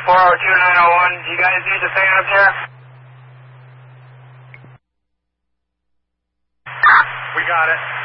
402-901, do you guys need the fan up here? We got it.